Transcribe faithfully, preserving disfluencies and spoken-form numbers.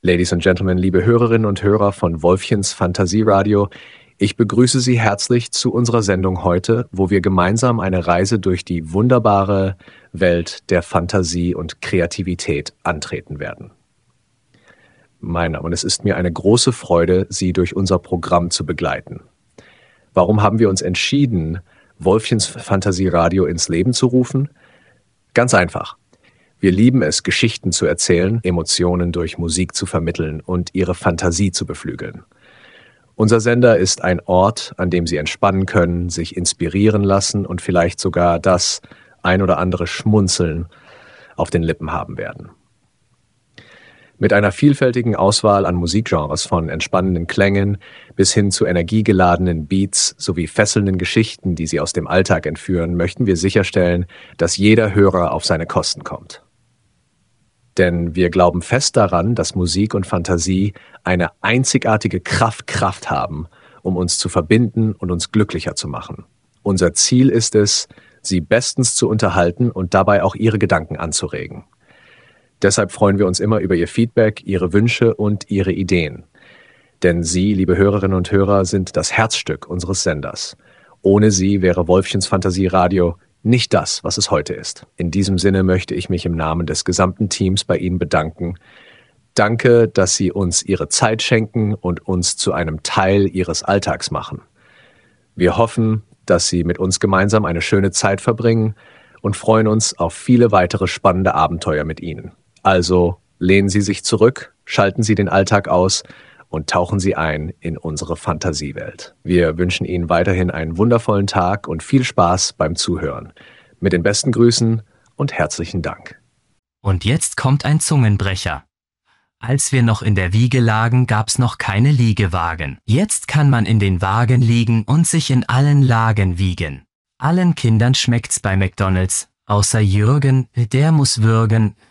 Ladies and Gentlemen, liebe Hörerinnen und Hörer von Wolfchens Fantasieradio, ich begrüße Sie herzlich zu unserer Sendung heute, wo wir gemeinsam eine Reise durch die wunderbare Welt der Fantasie und Kreativität antreten werden. Mein Name, und es ist mir eine große Freude, Sie durch unser Programm zu begleiten. Warum haben wir uns entschieden, Wolfchens Fantasieradio ins Leben zu rufen? Ganz einfach. Wir lieben es, Geschichten zu erzählen, Emotionen durch Musik zu vermitteln und Ihre Fantasie zu beflügeln. Unser Sender ist ein Ort, an dem Sie entspannen können, sich inspirieren lassen und vielleicht sogar das ein oder andere Schmunzeln auf den Lippen haben werden. Mit einer vielfältigen Auswahl an Musikgenres von entspannenden Klängen bis hin zu energiegeladenen Beats sowie fesselnden Geschichten, die Sie aus dem Alltag entführen, möchten wir sicherstellen, dass jeder Hörer auf seine Kosten kommt. Denn wir glauben fest daran, dass Musik und Fantasie eine einzigartige Kraft, Kraft haben, um uns zu verbinden und uns glücklicher zu machen. Unser Ziel ist es, Sie bestens zu unterhalten und dabei auch Ihre Gedanken anzuregen. Deshalb freuen wir uns immer über Ihr Feedback, Ihre Wünsche und Ihre Ideen. Denn Sie, liebe Hörerinnen und Hörer, sind das Herzstück unseres Senders. Ohne Sie wäre Wolfchens Fantasieradio nicht das, was es heute ist. In diesem Sinne möchte ich mich im Namen des gesamten Teams bei Ihnen bedanken. Danke, dass Sie uns Ihre Zeit schenken und uns zu einem Teil Ihres Alltags machen. Wir hoffen, dass Sie mit uns gemeinsam eine schöne Zeit verbringen und freuen uns auf viele weitere spannende Abenteuer mit Ihnen. Also lehnen Sie sich zurück, schalten Sie den Alltag aus und tauchen Sie ein in unsere Fantasiewelt. Wir wünschen Ihnen weiterhin einen wundervollen Tag und viel Spaß beim Zuhören. Mit den besten Grüßen und herzlichen Dank. Und jetzt kommt ein Zungenbrecher. Als wir noch in der Wiege lagen, gab's noch keine Liegewagen. Jetzt kann man in den Wagen liegen und sich in allen Lagen wiegen. Allen Kindern schmeckt's bei McDonald's, außer Jürgen, der muss würgen,